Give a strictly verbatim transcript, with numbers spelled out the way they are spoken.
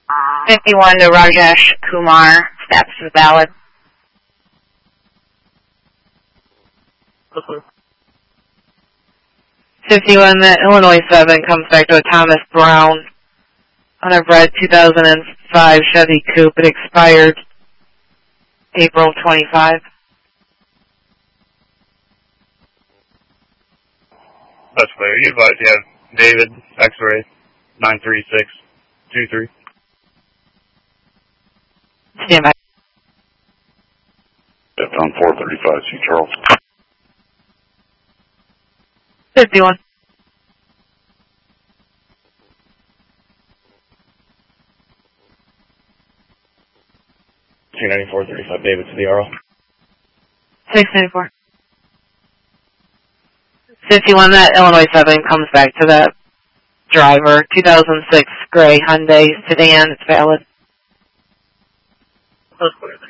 fifty-one to Rajesh Kumar, steps is valid. fifty-one, that Illinois seven comes back to a Thomas Brown on a red two thousand five Chevy Coupe. It expired April twenty-fifth. That's clear. You advise you have David, X-ray, nine three six two three. Stand by. That's on four thirty-five, C. Charles. fifty-one. two ninety-four thirty-five, David to the R O. six ninety-four. fifty-one, that Illinois seven comes back to that driver. two thousand six gray Hyundai sedan. It's valid. That's clear.